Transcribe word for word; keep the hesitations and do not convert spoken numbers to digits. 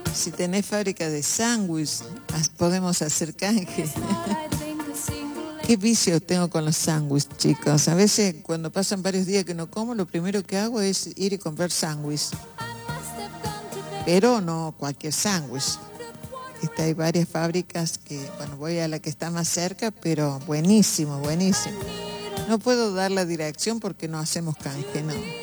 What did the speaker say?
Si tenés fábrica de sándwich, podemos hacer canje. Qué vicio tengo con los sándwiches, chicos. A veces cuando pasan varios días que no como, lo primero que hago es ir y comprar sándwich. Pero no cualquier sándwich. Este, hay varias fábricas que, bueno, voy a la que está más cerca, pero buenísimo, buenísimo. No puedo dar la dirección porque no hacemos canje, no.